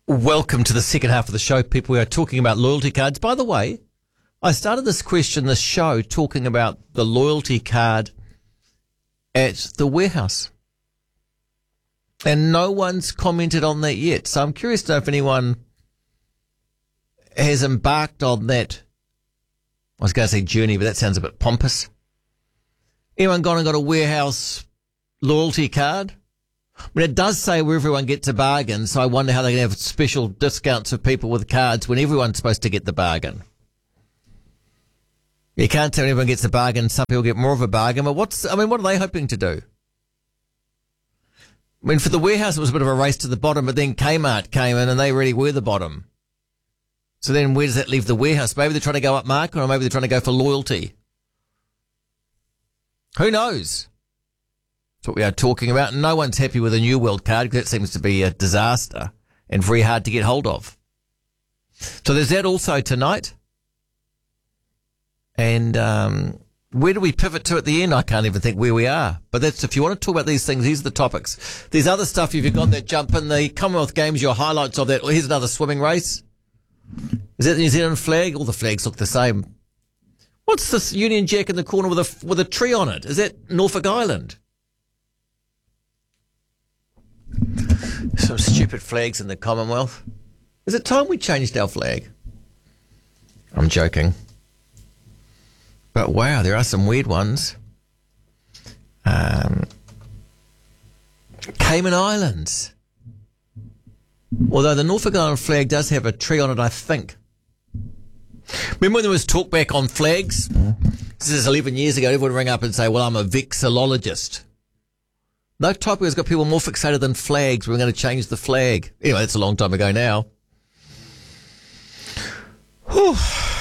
Welcome to the second half of the show, people. We are talking about loyalty cards. By the way, I started this show, talking about the loyalty card at the warehouse. And no one's commented on that yet. So I'm curious to know if anyone has embarked on that. I was going to say journey, but that sounds a bit pompous. Anyone gone and got a warehouse loyalty card? I mean, it does say where everyone gets a bargain, so I wonder how they can have special discounts for people with cards when everyone's supposed to get the bargain. You can't tell everyone gets a bargain, some people get more of a bargain, but what are they hoping to do? I mean, for the warehouse, it was a bit of a race to the bottom, but then Kmart came in and they really were the bottom. So then where does that leave the warehouse? Maybe they're trying to go up market, or maybe they're trying to go for loyalty. Who knows? That's what we are talking about. And no one's happy with a New World card because that seems to be a disaster and very hard to get hold of. So there's that also tonight. And where do we pivot to at the end? I can't even think where we are. But that's, if you want to talk about these things, these are the topics. There's other stuff. If you've got that jump in the Commonwealth Games, your highlights of that. Well, here's another swimming race. Is that the New Zealand flag? All the flags look the same. What's this Union Jack in the corner with a tree on it? Is that Norfolk Island? Some stupid flags in the Commonwealth. Is it time we changed our flag? I'm joking. But wow, there are some weird ones. Cayman Islands. Although the Norfolk Island flag does have a tree on it, I think. Remember when there was talk back on flags? This is 11 years ago. Everyone would ring up and say, well, I'm a vexillologist. No topic has got people more fixated than flags. We're going to change the flag. Anyway, that's a long time ago now. Whew.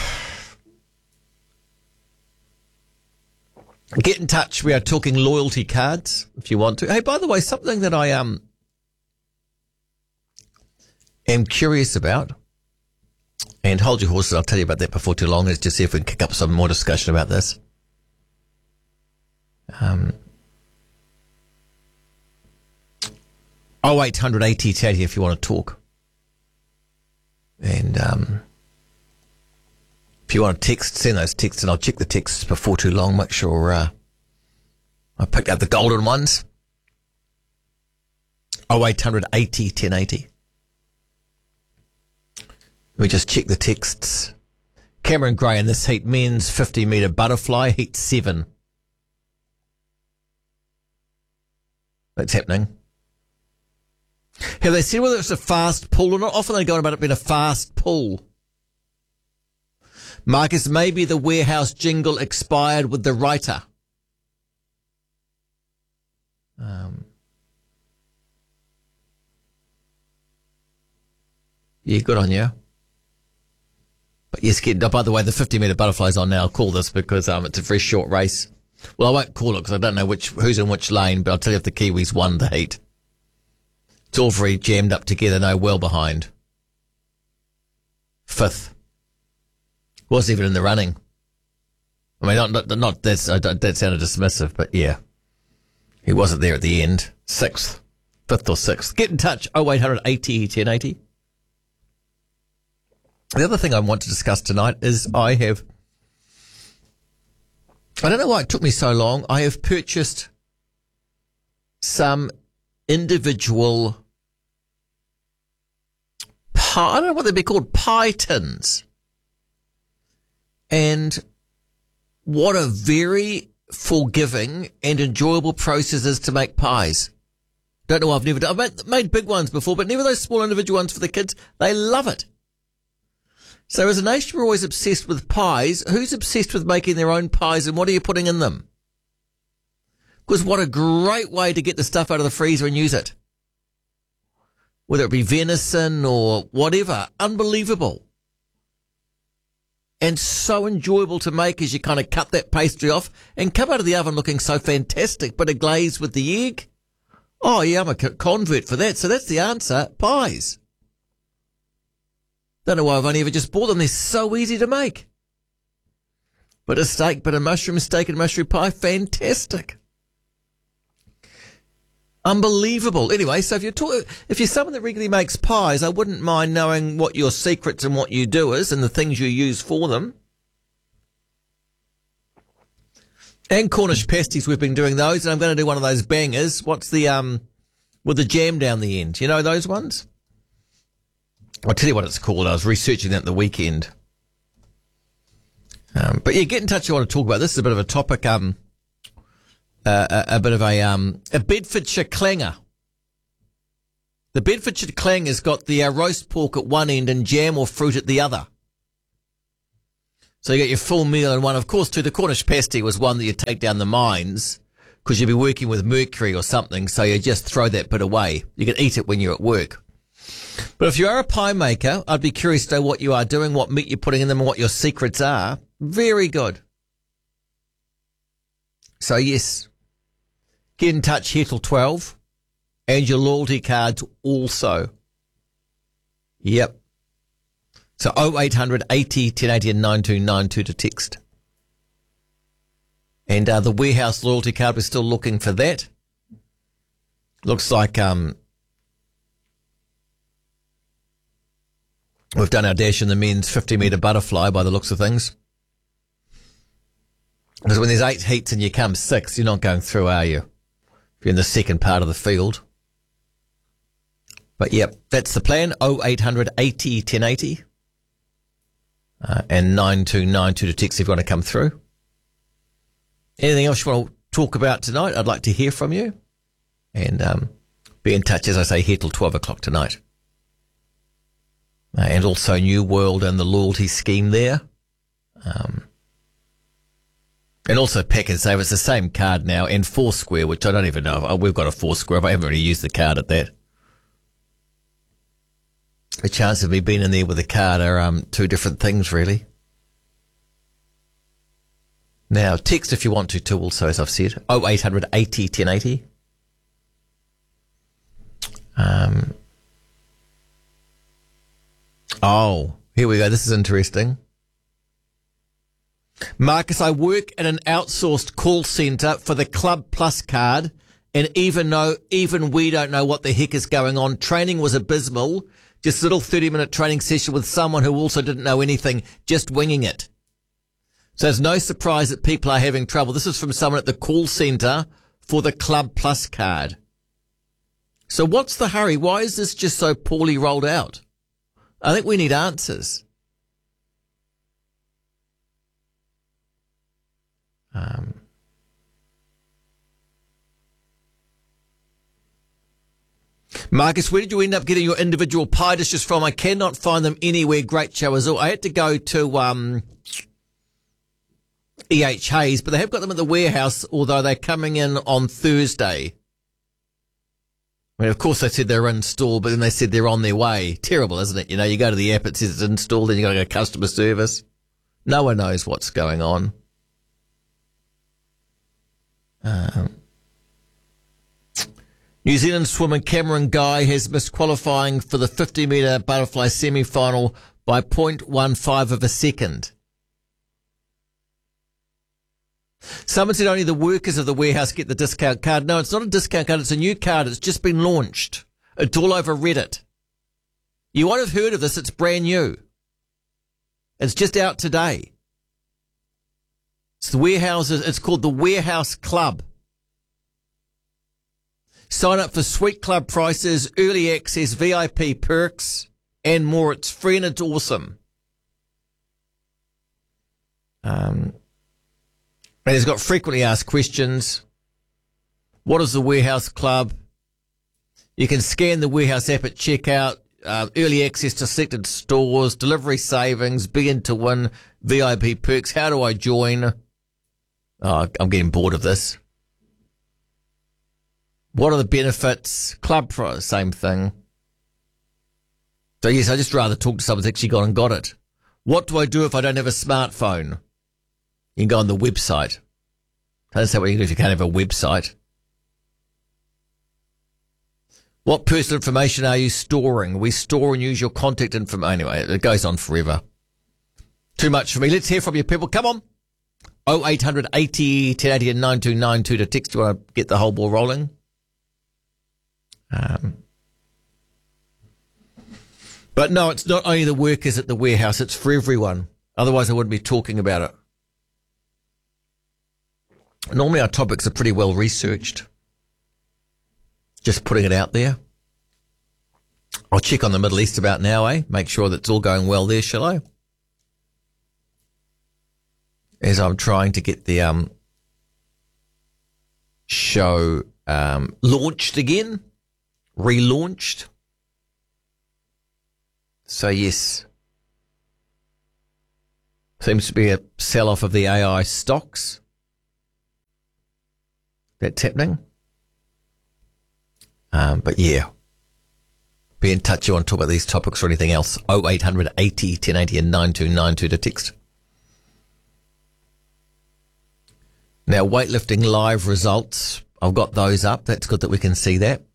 Get in touch. We are talking loyalty cards, if you want to. Hey, by the way, something that I am curious about, and hold your horses, I'll tell you about that before too long, is just see if we can kick up some more discussion about this. 0800 80 if you want to talk. And if you want to text, send those texts, and I'll check the texts before too long. Make sure I picked up the golden ones. 0800 80 1080. Let me just check the texts. Cameron Gray in this heat, men's 50-metre butterfly, heat 7. That's happening. Have they said whether it's a fast pull or not? Often they go on about it being a fast pull. Marcus, maybe the warehouse jingle expired with the writer. Yeah, good on you. But yes, by the way, the 50-metre butterfly's on now. I'll call this because it's a very short race. Well, I won't call it because I don't know who's in which lane, but I'll tell you if the Kiwis won the heat. It's all very jammed up together, no, well behind. 5th. Wasn't even in the running. I mean, not that sounded dismissive, but yeah. He wasn't there at the end. 6th. 5th or 6th. Get in touch. 0800 80 1080. The other thing I want to discuss tonight is I don't know why it took me so long. I have purchased some individual I don't know what they'd be called, pie tins. And what a very forgiving and enjoyable process is to make pies. Don't know why I've never done. I've made big ones before, but never those small individual ones for the kids. They love it. So as a nation, we're always obsessed with pies. Who's obsessed with making their own pies, and what are you putting in them? Because what a great way to get the stuff out of the freezer and use it. Whether it be venison or whatever. Unbelievable. And so enjoyable to make as you kind of cut that pastry off and come out of the oven looking so fantastic. But a glaze with the egg. Oh, yeah, I'm a convert for that. So that's the answer. Pies. Don't know why I've only ever just bought them. They're so easy to make. Bit of steak, bit of mushroom, steak and mushroom pie. Fantastic. Unbelievable. Anyway, so if you're someone that regularly makes pies, I wouldn't mind knowing what your secrets and what you do is and the things you use for them. And Cornish pasties, we've been doing those, and I'm going to do one of those bangers. What's the, with the jam down the end? You know those ones? I'll tell you what it's called. I was researching that the weekend. But yeah, get in touch if you want to talk about this. This is a bit of a topic, a bit of a Bedfordshire clanger. The Bedfordshire clanger's got the roast pork at one end and jam or fruit at the other. So you get your full meal in one. Of course, too, the Cornish pasty was one that you take down the mines because you'd be working with mercury or something, so you just throw that bit away. You can eat it when you're at work. But if you are a pie maker, I'd be curious to know what you are doing, what meat you're putting in them, and what your secrets are. Very good. So, yes, get in touch here till 12. And your loyalty cards also. Yep. So 0800 80 1080 and 9292 to text. And the warehouse loyalty card, we're still looking for that. Looks like we've done our dash in the men's 50-metre butterfly by the looks of things. Because when there's 8 heats and you come 6, you're not going through, are you? If you're in the second part of the field. But yep, that's the plan. 0800 80 1080 and 9292 to text if you want to come through. Anything else you want to talk about tonight? I'd like to hear from you. And be in touch, as I say, here till 12 o'clock tonight. And also New World and the loyalty scheme there. And also Pack and Save. It's the same card now. And Foursquare, which I don't even know. We've got a Foursquare, but I haven't really used the card at that. The chance of me being in there with a card are two different things, really. Now, text if you want to, too, also, as I've said. 0800 80 1080. Oh, here we go. This is interesting. Marcus, I work at an outsourced call centre for the Club Plus card, and even we don't know what the heck is going on. Training was abysmal. Just a little 30-minute training session with someone who also didn't know anything, just winging it. So it's no surprise that people are having trouble. This is from someone at the call centre for the Club Plus card. So what's the hurry? Why is this just so poorly rolled out? I think we need answers. Marcus, where did you end up getting your individual pie dishes from? I cannot find them anywhere. Great show as well. I had to go to E.H. Hayes, but they have got them at the warehouse, although they're coming in on Thursday. I mean, of course they said they're installed, but then they said they're on their way. Terrible, isn't it? You know, you go to the app, it says it's installed, then you got to go to customer service. No one knows what's going on. New Zealand swimmer Cameron Guy has missed qualifying for the 50-metre butterfly semi-final by 0.15 of a second. Someone said only the workers of the warehouse get the discount card. No, it's not a discount card. It's a new card. It's just been launched. It's all over Reddit. You won't have heard of this. It's brand new. It's just out today. It's the warehouses. It's called the Warehouse Club. Sign up for Sweet Club prices, early access, VIP perks, and more. It's free and it's awesome. And it's got frequently asked questions. What is the Warehouse Club? You can scan the Warehouse app at checkout. Early access to selected stores, delivery savings, big in to win, VIP perks. How do I join? Oh, I'm getting bored of this. What are the benefits? Club price, same thing. So yes, I just rather talk to someone who's actually gone and got it. What do I do if I don't have a smartphone? You can go on the website. I don't say what you can do if you can't have a website. What personal information are you storing? We store and use your contact information. Anyway, it goes on forever. Too much for me. Let's hear from you people. Come on. 0800 80 1080 and 9292 to text. You want to get the whole ball rolling? But no, it's not only the workers at the warehouse, it's for everyone. Otherwise, I wouldn't be talking about it. Normally, our topics are pretty well researched. Just putting it out there. I'll check on the Middle East about now, Make sure that it's all going well there, shall I? As I'm trying to get the show launched again, relaunched. So yes, seems to be a sell-off of the AI stocks. That's happening. But yeah, be in touch if you want to talk about these topics or anything else. 0800 80 1080 and 9292 to text. Now, weightlifting live results, I've got those up. That's good that we can see that.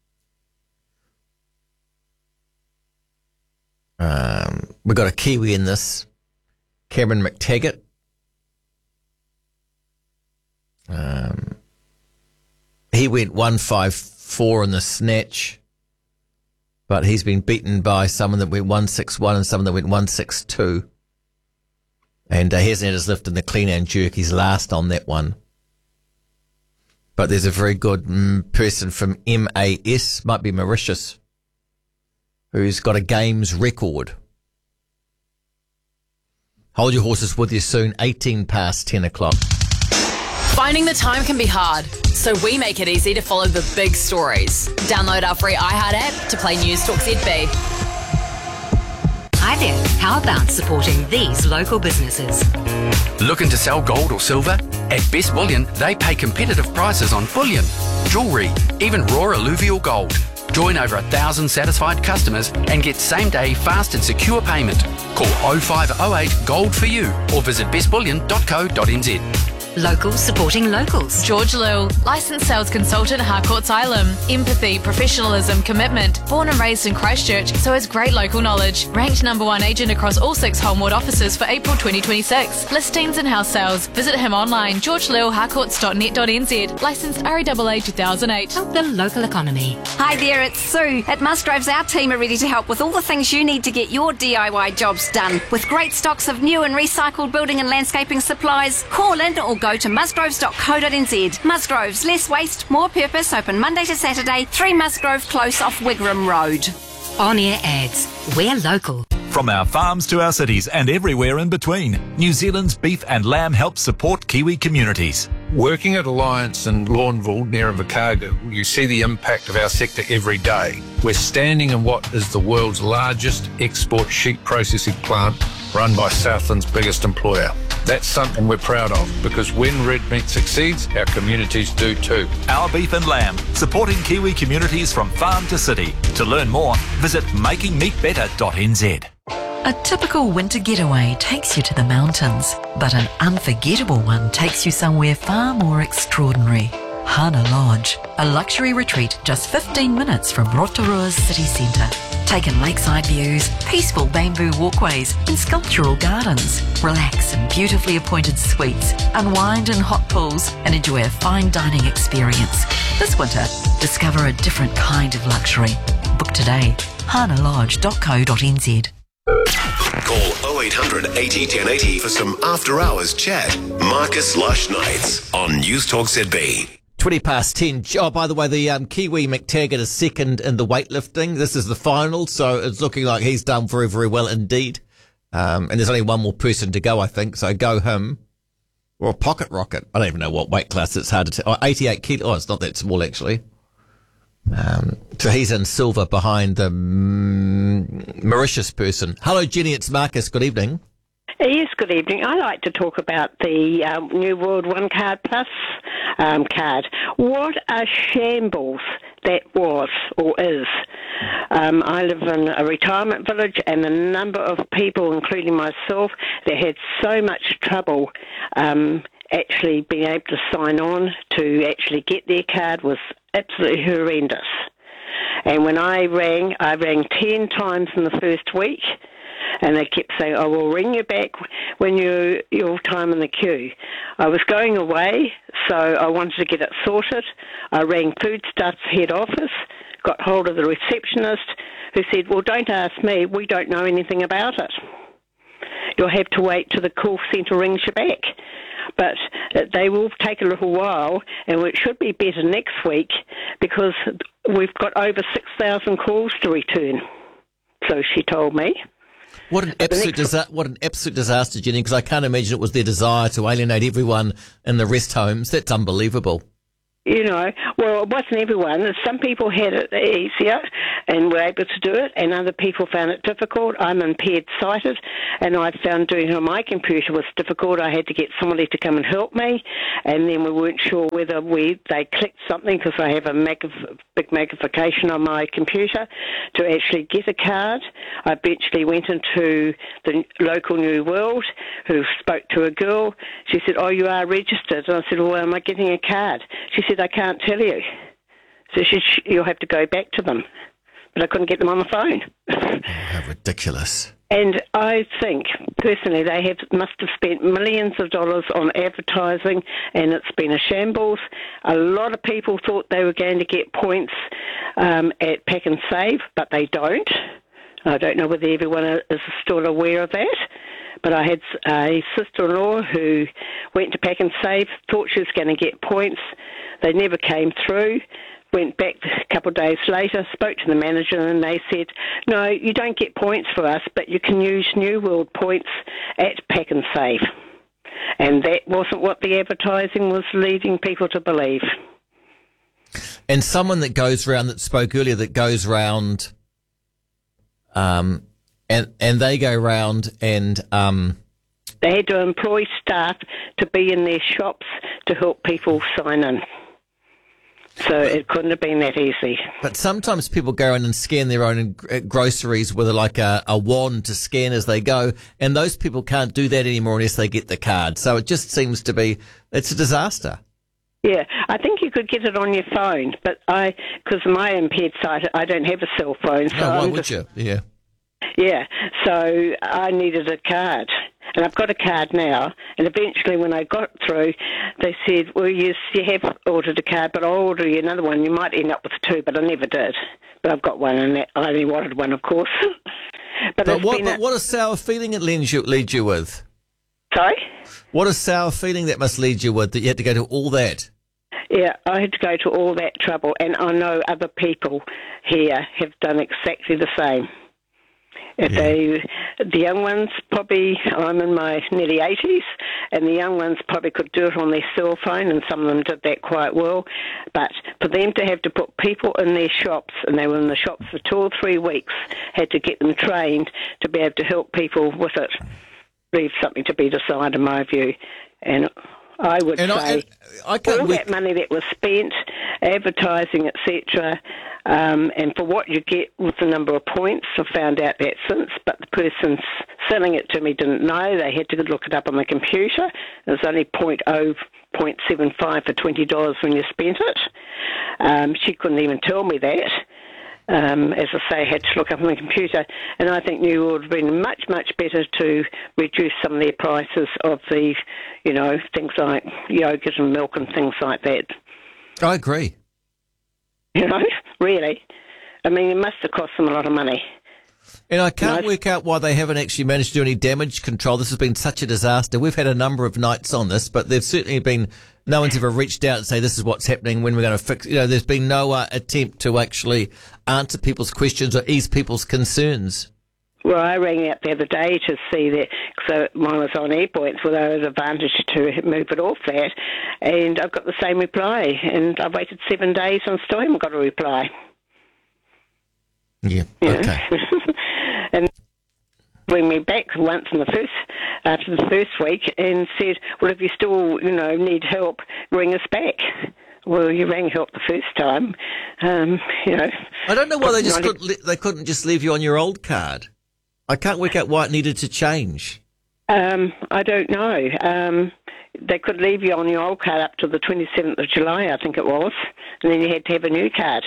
We've got a Kiwi in this, Cameron McTaggart. He went 154 in the snatch, but he's been beaten by someone that went 161 and someone that went 162. And he hasn't had his lift in the clean and jerk. He's last on that one. But there's a very good person from MAS, might be Mauritius, who's got a games record. Hold your horses with you soon, 18 past 10 o'clock. Finding the time can be hard, so we make it easy to follow the big stories. Download our free iHeart app to play News Talk ZB. Hi there. How about supporting these local businesses? Looking to sell gold or silver? At Best Bullion, they pay competitive prices on bullion, jewellery, even raw alluvial gold. Join over 1,000 satisfied customers and get same-day fast and secure payment. Call 0508 Gold for you or visit bestbullion.co.nz. Local supporting locals. George Lill, licensed sales consultant, Harcourt Asylum. Empathy, professionalism, commitment. Born and raised in Christchurch, so has great local knowledge. Ranked #1 agent across all 6 Holmwood offices for April 2026. Listings and house sales. Visit him online, georgelillharcourts.net.nz. Licensed REAA 2008. Help the local economy. Hi there, it's Sue. At Musgroves, our team are ready to help with all the things you need to get your DIY jobs done. With great stocks of new and recycled building and landscaping supplies, call in or go to musgroves.co.nz. Musgroves, less waste, more purpose, open Monday to Saturday, 3 Musgrove Close off Wigram Road. On-air ads. We're local. From our farms to our cities and everywhere in between, New Zealand's beef and lamb helps support Kiwi communities. Working at Alliance in Lawnville near Invercargill, you see the impact of our sector every day. We're standing in what is the world's largest export sheep processing plant run by Southland's biggest employer. That's something we're proud of, because when red meat succeeds, our communities do too. Our beef and lamb, supporting Kiwi communities from farm to city. To learn more, visit makingmeatbetter.nz. A typical winter getaway takes you to the mountains, but an unforgettable one takes you somewhere far more extraordinary. Hana Lodge, a luxury retreat just 15 minutes from Rotorua's city centre. Take in lakeside views, peaceful bamboo walkways and sculptural gardens. Relax in beautifully appointed suites, unwind in hot pools and enjoy a fine dining experience. This winter, discover a different kind of luxury. Book today, hanalodge.co.nz. Call 0800 80 1080 for some after-hours chat. Marcus Lush Nights on News Talk ZB. 20 past 10. Oh, by the way, the Kiwi McTaggart is second in the weightlifting. This is the final, so it's looking like he's done very, very well indeed. And there's only one more person to go, I think, so go him. Or a pocket rocket. I don't even know what weight class it's hard to tell. 88 kilos. Oh, it's not that small, actually. So he's in silver behind the Mauritius person. Hello, Jenny. It's Marcus. Good evening. Yes, good evening. I like to talk about the New World One Card Plus card. What a shambles that was or is. I live in a retirement village, and the number of people, including myself, that had so much trouble actually being able to sign on to actually get their card was absolutely horrendous. And when I rang 10 times in the first week, and they kept saying, "I will ring you back when your time in the queue." I was going away, so I wanted to get it sorted. I rang Foodstuffs head office, got hold of the receptionist, who said, well, don't ask me, we don't know anything about it. You'll have to wait till the call centre rings you back. But they will take a little while, and it should be better next week because we've got over 6,000 calls to return. So she told me. What an absolute disaster, Jenny, because I can't imagine it was their desire to alienate everyone in the rest homes. That's unbelievable. You know, well, it wasn't everyone. Some people had it easier and were able to do it, and other people found it difficult. I'm impaired sighted, and I found doing it on my computer was difficult. I had to get somebody to come and help me, and then we weren't sure whether they clicked something because I have a big magnification on my computer to actually get a card. I eventually went into the local New World, who spoke to a girl. She said, oh, you are registered. And I said, well, am I getting a card? She said, I can't tell you. So you'll have to go back to them. But I couldn't get them on the phone. How ridiculous. And I think, personally, they must have spent millions of dollars on advertising, and it's been a shambles. A lot of people thought they were going to get points at Pack and Save, but they don't. I don't know whether everyone is still aware of that. But I had a sister-in-law who went to Pack and Save, thought she was going to get points. They never came through. Went back a couple of days later, spoke to the manager, and they said, no, you don't get points for us, but you can use New World points at Pack and Save. And that wasn't what the advertising was leading people to believe. And someone that goes round, that spoke earlier, that goes round, and they go round and... they had to employ staff to be in their shops to help people sign in. So it couldn't have been that easy. But sometimes people go in and scan their own groceries with a wand to scan as they go, and those people can't do that anymore unless they get the card. So it just seems to be, it's a disaster. Yeah, I think you could get it on your phone, but because of my impaired sight, I don't have a cell phone. So why would you? Yeah. Yeah, so I needed a card. And I've got a card now, and eventually when I got through, they said, well, yes, you have ordered a card, but I'll order you another one. You might end up with two, but I never did. But I've got one, and I only wanted one, of course. But what a sour feeling it leads you with? Sorry? What a sour feeling that must lead you with, that you had to go to all that. Yeah, I had to go to all that trouble, and I know other people here have done exactly the same. The young ones probably, I'm in my nearly 80s, and the young ones probably could do it on their cell phone, and some of them did that quite well. But for them to have to put people in their shops, and they were in the shops for 2 or 3 weeks, had to get them trained to be able to help people with it, leave something to be decided, in my view. And I would say all that money that was spent, advertising, etc., and for what you get with the number of points, I found out that since, but the person selling it to me didn't know. They had to look it up on the computer. It was only 0.75 for $20 when you spent it. She couldn't even tell me that. As I say, I had to look up on the computer, and I think New World would have been much, much better to reduce some of their prices of the, things like yogurt and milk and things like that. I agree. Really. I mean, it must have cost them a lot of money. And I can't work out why they haven't actually managed to do any damage control. This has been such a disaster. We've had a number of nights on this, but there's certainly been, no one's ever reached out and say this is what's happening, when we're going to fix, there's been no attempt to actually answer people's questions or ease people's concerns. Well, I rang out the other day to see that, because mine was on AirPoints, well, there was an advantage to move it off that, and I've got the same reply, and I've waited 7 days and still haven't got a reply. Yeah, okay. And bring me back once after the first week and said, well, if you still, need help, ring us back. Well, you rang help the first time, I don't know why they couldn't just leave you on your old card. I can't work out why it needed to change. I don't know. They could leave you on your old card up to the 27th of July, I think it was, and then you had to have a new card.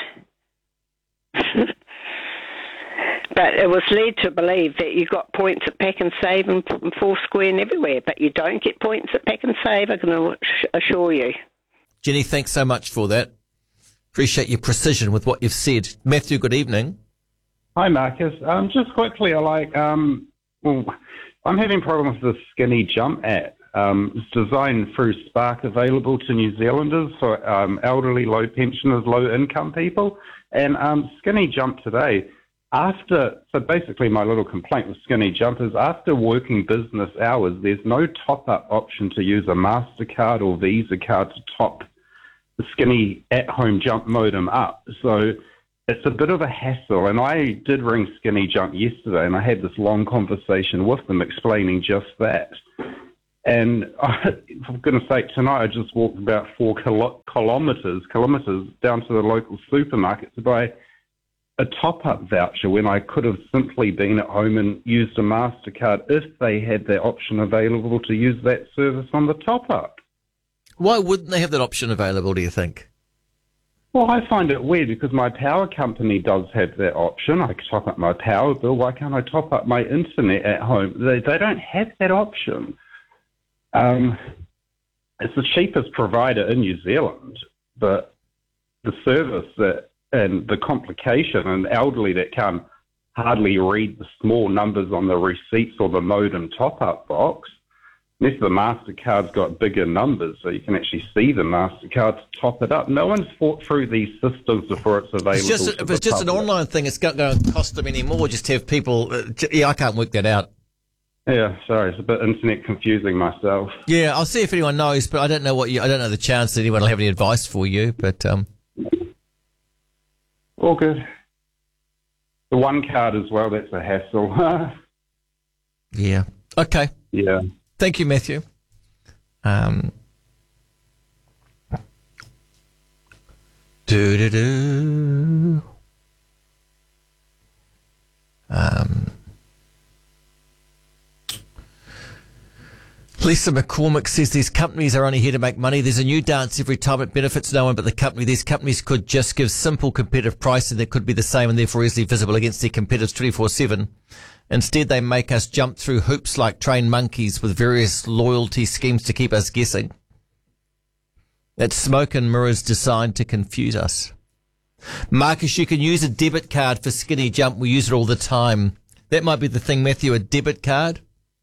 But it was led to believe that you got points at Pack and Save and Foursquare and everywhere, but you don't get points at Pack and Save, I can assure you. Jenny, thanks so much for that. Appreciate your precision with what you've said. Matthew, good evening. Hi, Marcus. Just quickly, I'm having problems with the Skinny Jump app. It's designed through Spark, available to New Zealanders for elderly, low pensioners, low income people. And Skinny Jump today, so basically my little complaint with Skinny Jump is after working business hours, there's no top-up option to use a MasterCard or Visa card to top the Skinny at-home Jump modem up. So it's a bit of a hassle. And I did ring Skinny Jump yesterday, and I had this long conversation with them explaining just that. And for goodness sake, tonight I just walked about 4 kilometres down to the local supermarket to buy a top-up voucher when I could have simply been at home and used a MasterCard if they had that option available to use that service on the top-up. Why wouldn't they have that option available, do you think? Well, I find it weird because my power company does have that option. I can top up my power bill. Why can't I top up my internet at home? They don't have that option. It's the cheapest provider in New Zealand, but the service and the complication, and elderly that can hardly read the small numbers on the receipts or the modem top-up box, unless the MasterCard's got bigger numbers so you can actually see the MasterCard to top it up. No one's thought through these systems before it's available. If it's just an online thing, it's not going to cost them any more. Just have people... I can't work that out. Yeah, sorry, it's a bit internet confusing myself. Yeah, I'll see if anyone knows, but I don't know I don't know the chance that anyone will have any advice for you, but... All good. The one card as well, that's a hassle. Yeah. Okay. Yeah. Thank you, Matthew. Lisa McCormick says these companies are only here to make money. There's a new dance every time. It benefits no one but the company. These companies could just give simple competitive pricing that could be the same and therefore easily visible against their competitors 24/7. Instead, they make us jump through hoops like trained monkeys with various loyalty schemes to keep us guessing. It's smoke and mirrors designed to confuse us. Marcus, you can use a debit card for Skinny Jump. We use it all the time. That might be the thing, Matthew, a debit card.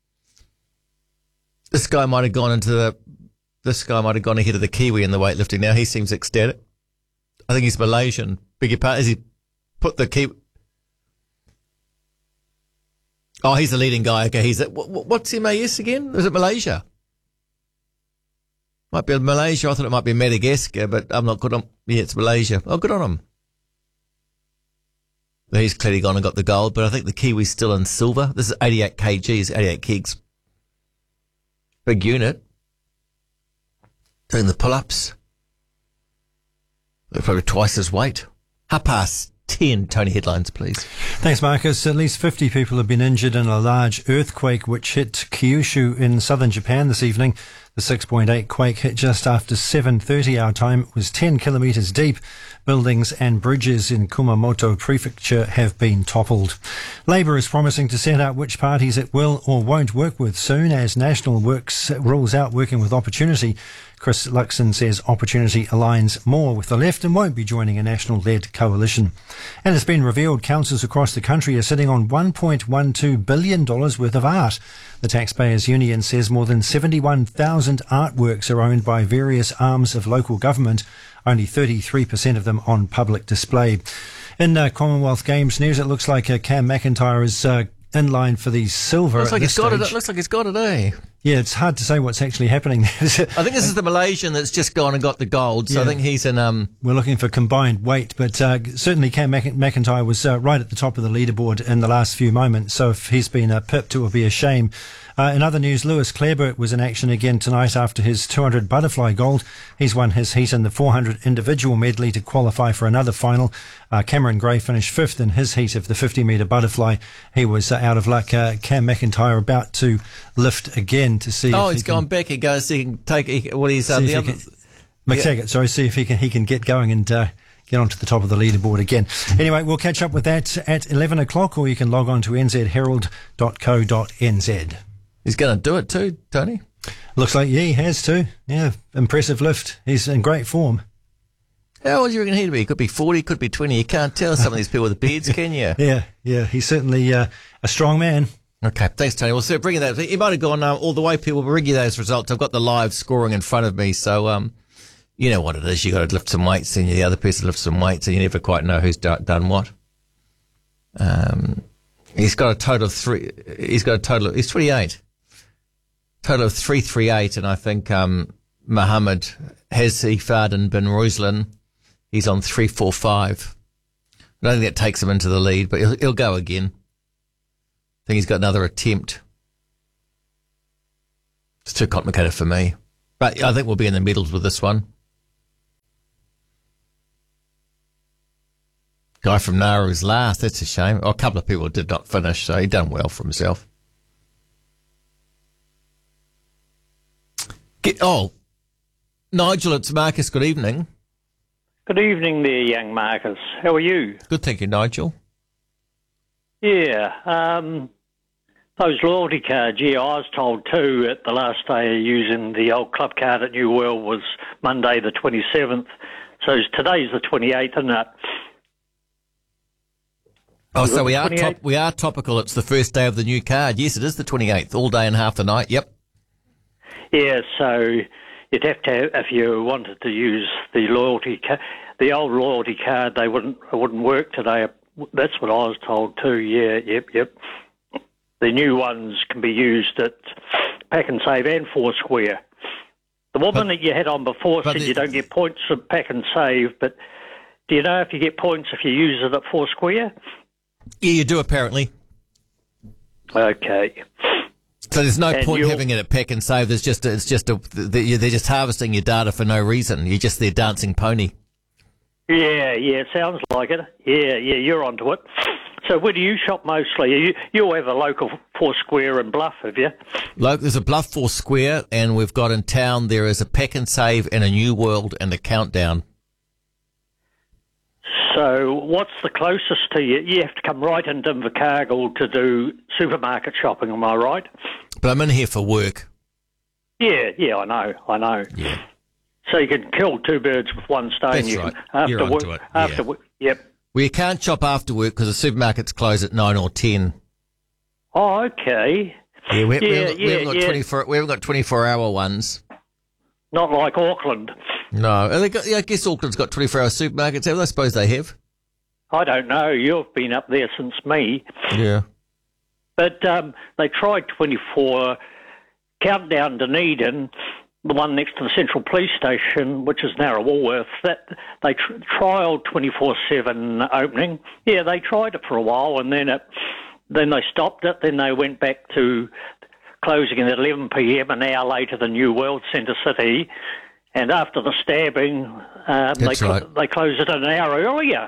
This guy might have gone ahead of the Kiwi in the weightlifting. Now he seems ecstatic. I think he's Malaysian. Beg your pardon. Has he put the Kiwi? Oh, he's the leading guy. Okay, what's MAS again? Is it Malaysia? Might be Malaysia. I thought it might be Madagascar, but I'm not good on. Yeah, it's Malaysia. Oh, good on him. He's clearly gone and got the gold, but I think the Kiwi's still in silver. This is 88 kgs, 88 kegs. Big unit. Doing the pull-ups. They're probably twice his weight. 10:30, Tony, headlines, please. Thanks, Marcus. At least 50 people have been injured in a large earthquake which hit Kyushu in southern Japan this evening. The 6.8 quake hit just after 7:30 our time. It was 10 kilometres deep. Buildings and bridges in Kumamoto Prefecture have been toppled. Labour is promising to set out which parties it will or won't work with soon as National Works rules out working with Opportunity. Chris Luxon says Opportunity aligns more with the left and won't be joining a National-led coalition. And it's been revealed councils across the country are sitting on $1.12 billion worth of art. The Taxpayers Union says more than 71,000 artworks are owned by various arms of local government, only 33% of them on public display. In Commonwealth Games news, it looks like Cam McIntyre is in line for the silver. Looks like he's got it, eh? Yeah, it's hard to say what's actually happening there. I think this is the Malaysian that's just gone and got the gold, so yeah. I think he's in... We're looking for combined weight, but certainly Cam McIntyre was right at the top of the leaderboard in the last few moments, so if he's been pipped, it would be a shame. In other news, Lewis Clareburt was in action again tonight after his 200 butterfly gold. He's won his heat in the 400 individual medley to qualify for another final. Cameron Gray finished fifth in his heat of the 50-metre butterfly. He was out of luck. Cam McIntyre about to lift again to see. Oh, he's gone back. He goes. He can take what he's the other. McTaggart, sorry. See if he can get going and get onto the top of the leaderboard again. Anyway, we'll catch up with that at 11 o'clock, or you can log on to nzherald.co.nz. He's going to do it too, Tony. Looks like he has too. Yeah, impressive lift. He's in great form. How old do you reckon he'd be? Could be 40, could be 20. You can't tell some of these people with beards, can you? Yeah. He's certainly a strong man. Okay, thanks, Tony. Well, so bringing that, he might have gone all the way. People bring you those results. I've got the live scoring in front of me, so you know what it is. You got to lift some weights, and the other person lifts some weights, and you never quite know who's done what. He's got a total of three. He's 28. Total of 338, and I think Mohammed Hezifardin bin Ruslan, he's on 345. I don't think that takes him into the lead, but he'll go again. I think he's got another attempt. It's too complicated for me. But I think we'll be in the medals with this one. Guy from Naru's last. That's a shame. A couple of people did not finish, so he done well for himself. Nigel, it's Marcus. Good evening. Good evening there, young Marcus. How are you? Good, thank you, Nigel. Yeah, those loyalty cards, I was told too at the last day of using the old club card at New World was Monday the 27th. So today's the 28th, isn't it? Oh, so we are topical. It's the first day of the new card. Yes, it is the 28th, all day and half the night. Yep. Yeah, so you'd have to, if you wanted to use the the old loyalty card, it wouldn't work today. That's what I was told too. Yeah, yep. The new ones can be used at Pack and Save and Foursquare. The woman that you had on before said you don't get points at Pack and Save, but do you know if you get points if you use it at Foursquare? Yeah, you do apparently. Okay. So there's no point having it at Pack and Save. They're just harvesting your data for no reason. You're just their dancing pony. Yeah, it sounds like it. Yeah, you're onto it. So where do you shop mostly? You'll have a local Foursquare and Bluff, have you? There's a Bluff Foursquare, and we've got in town there is a Pack and Save and a New World and a Countdown. So what's the closest to you? You have to come right into Invercargill to do supermarket shopping, am I right? But I'm in here for work. Yeah, I know. Yeah. So you can kill two birds with one stone. That's right. You're onto it. After work, yep. Well, you can't shop after work because the supermarkets close at 9 or 10. Oh, okay. Yeah, we haven't got 24-hour ones. Not like Auckland. No, I guess Auckland's got 24-hour supermarkets. I suppose they have. I don't know. You've been up there since me. Yeah. But they tried 24 Countdown Dunedin, the one next to the Central Police Station, which is now a Woolworths. That they trialled 24/7 opening. Yeah, they tried it for a while, and then they stopped it. Then they went back to closing at 11 p.m. an hour later than New World Centre City. And after the stabbing, they closed it an hour earlier,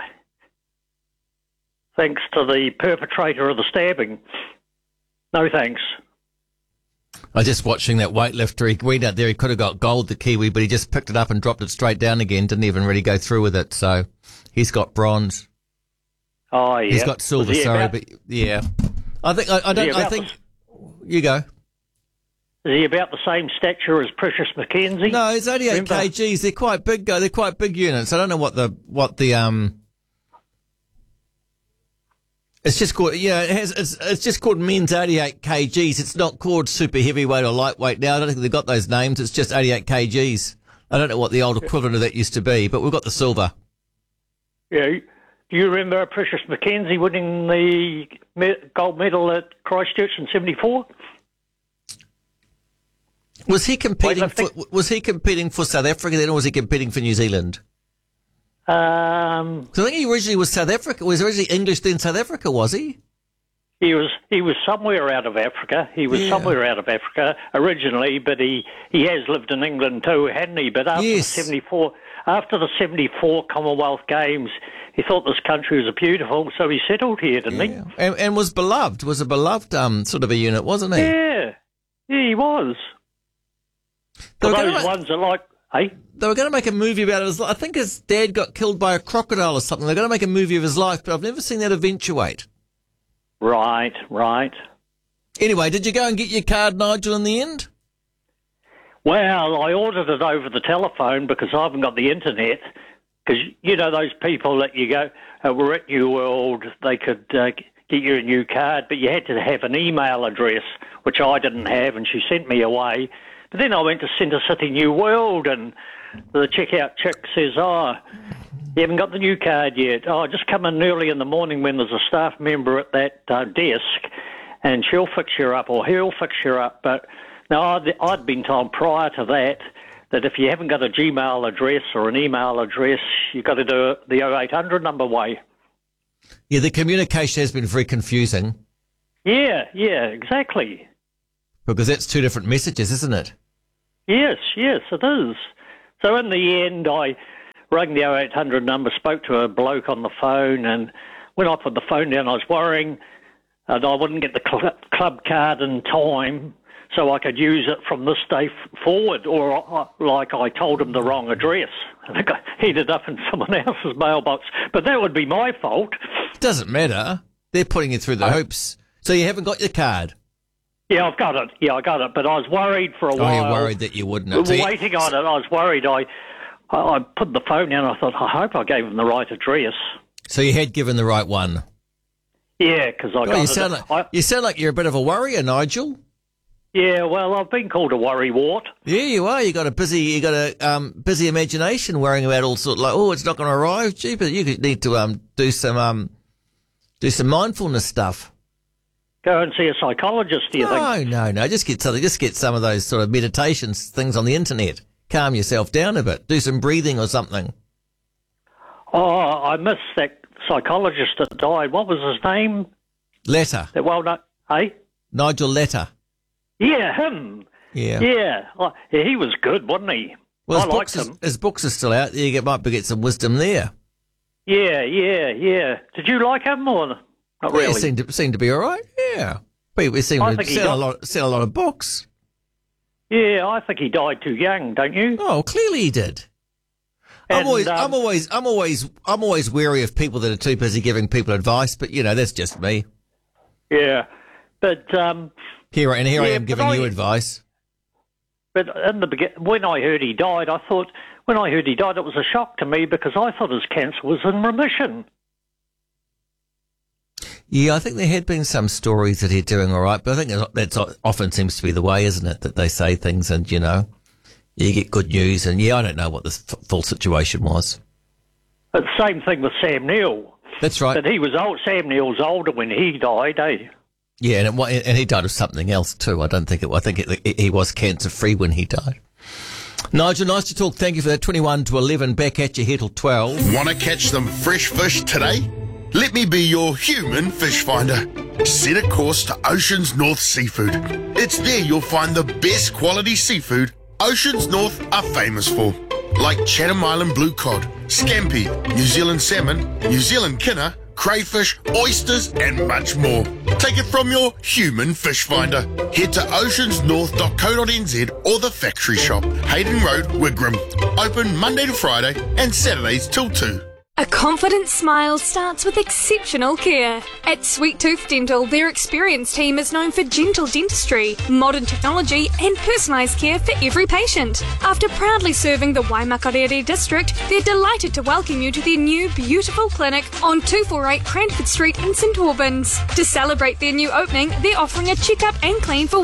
thanks to the perpetrator of the stabbing. No thanks. I was just watching that weightlifter. He went out there, he could have got gold, the Kiwi, but he just picked it up and dropped it straight down again, didn't even really go through with it. So he's got bronze. Oh, yeah. He's got silver, but yeah. I think you go. Is he about the same stature as Precious McKenzie? No, he's 88 kgs. They're quite big. They're quite big units. I don't know what the It's just called it's just called men's 88 kgs. It's not called super heavyweight or lightweight now. I don't think they've got those names. It's just 88 kgs. I don't know what the old equivalent of that used to be, but we've got the silver. Yeah. Do you remember Precious McKenzie winning the gold medal at Christchurch in 74? Was he competing for South Africa then, or was he competing for New Zealand? So I think he originally was South Africa. Was originally English, then South Africa, was he? He was somewhere out of Africa. He was somewhere out of Africa originally, but he has lived in England too, hadn't he? But after the 74 Commonwealth Games, he thought this country was beautiful, so he settled here, didn't he? And was beloved. Was a beloved sort of a unit, wasn't he? Yeah, he was. For those ones that like, hey? They were going to make a movie about it. I think his dad got killed by a crocodile or something. They're going to make a movie of his life, but I've never seen that eventuate. Right. Anyway, did you go and get your card, Nigel, in the end? Well, I ordered it over the telephone because I haven't got the internet. Because you know those people that you go were at New World, they could get you a new card, but you had to have an email address, which I didn't have, and she sent me away. But then I went to Centre City New World, and the checkout chick says, "Oh, you haven't got the new card yet. Oh, just come in early in the morning when there's a staff member at that desk, and she'll fix you up, or he'll fix you up." But now I'd been told prior to that if you haven't got a Gmail address or an email address, you've got to do it the 0800 number way. Yeah, the communication has been very confusing. Yeah, exactly. Because that's two different messages, isn't it? Yes, it is. So in the end, I rang the 0800 number, spoke to a bloke on the phone, and when I put the phone down, I was worrying that I wouldn't get the club card in time so I could use it from this day forward, or like I told him the wrong address. And it got heated up in someone else's mailbox. But that would be my fault. Doesn't matter. They're putting you through the hoops. So you haven't got your card? Yeah, I've got it. Yeah, I got it. But I was worried for a while. Oh, you're worried that you wouldn't. Waiting on it, I was worried. I put the phone down. I thought, I hope I gave him the right address. So you had given the right one? Yeah, because I got it. You sound like you're a bit of a worrier, Nigel. Yeah, well, I've been called a worrywart. Yeah, you are. You got a busy imagination, worrying about all sorts like, it's not going to arrive. Gee, but you need to do some mindfulness stuff. Go and see a psychologist, do you think? No. Just get some of those sort of meditations things on the internet. Calm yourself down a bit. Do some breathing or something. Oh, I missed that psychologist that died. What was his name? Letter. Nigel Letter. Yeah, him. Yeah. He was good, wasn't he? Well, I liked him. His books are still out. You might get some wisdom there. Yeah. Did you like him or not really? He seemed to be all right. Yeah. People seem to sell a lot of books. Yeah, I think he died too young, don't you? Oh, clearly he did. And, I'm always wary of people that are too busy giving people advice, but that's just me. Yeah, but here I am giving you advice. But in the beginning, when I heard he died, it was a shock to me because I thought his cancer was in remission. Yeah, I think there had been some stories that he's doing all right, but I think that often seems to be the way, isn't it? That they say things and, you get good news. And, I don't know what the full situation was. It's the same thing with Sam Neill. That's right. But he was old. Sam Neill was older when he died, eh? Yeah, and he died of something else too. I think he was cancer-free when he died. Nigel, nice to talk. Thank you for that. 21 to 11, back at you here till 12. Want to catch some fresh fish today? Let me be your human fish finder. Set a course to Oceans North Seafood. It's there you'll find the best quality seafood Oceans North are famous for. Like Chatham Island blue cod, scampi, New Zealand salmon, New Zealand kinner, crayfish, oysters and much more. Take it from your human fish finder. Head to oceansnorth.co.nz or the factory shop, Hayden Road, Wigram. Open Monday to Friday and Saturdays till 2. A confident smile starts with exceptional care. At Sweet Tooth Dental, their experienced team is known for gentle dentistry, modern technology and personalised care for every patient. After proudly serving the Waimakarere district, they're delighted to welcome you to their new beautiful clinic on 248 Cranford Street in St Albans. To celebrate their new opening, they're offering a checkup and clean for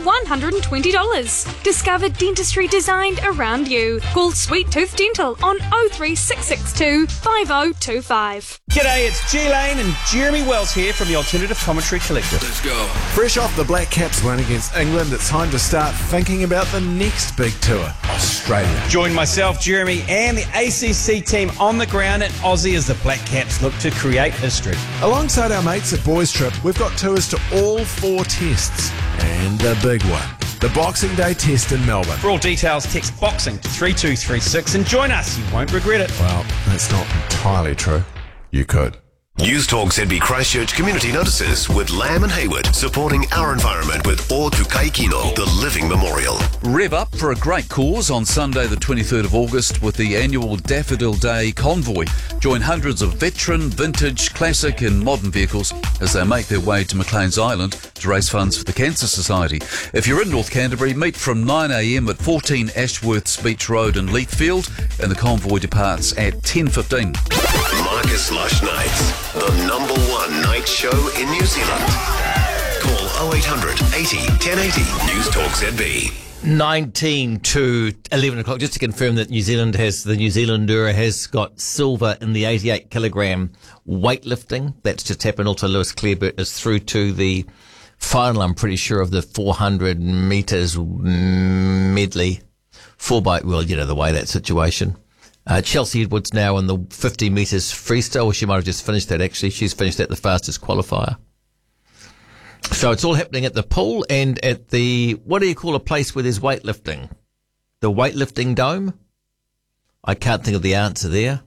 $120. Discover dentistry designed around you. Call Sweet Tooth Dental on 03662 5025. G'day, it's G Lane and Jeremy Wells here from the Alternative Commentary Collective. Let's go. Fresh off the Black Caps win against England, it's time to start thinking about the next big tour, Australia. Join myself, Jeremy, and the ACC team on the ground in Aussie as the Black Caps look to create history. Alongside our mates at Boys Trip, we've got tours to all 4 tests and the big one, the Boxing Day test in Melbourne. For all details, text BOXING to 3236 and join us. You won't regret it. Well, that's not entirely true. You could. News Talk ZB Christchurch community notices with Lamb and Hayward, supporting our environment with O Tukai Kino, the Living Memorial. Rev up for a great cause on Sunday the 23rd of August with the annual Daffodil Day Convoy. Join hundreds of veteran, vintage, classic and modern vehicles as they make their way to Maclean's Island to raise funds for the Cancer Society. If you're in North Canterbury, meet from 9am at 14 Ashworths Beach Road in Leithfield, and the convoy departs at 10:15. Marcus Lush Nights, the #1 night show in New Zealand. Call 0800 80 1080 News Talk ZB. 19 to 11 o'clock, just to confirm that the New Zealander has got silver in the 88 kilogram weightlifting. That's just happened. Also, Lewis Clareburt is through to the final, I'm pretty sure, of the 400 metres medley. 4x, well, you know the way that situation. Chelsea Edwards now in the 50 metres freestyle. Well, she might have just finished that, actually. She's finished that the fastest qualifier. So it's all happening at the pool and at the, what do you call a place where there's weightlifting? The weightlifting dome? I can't think of the answer there.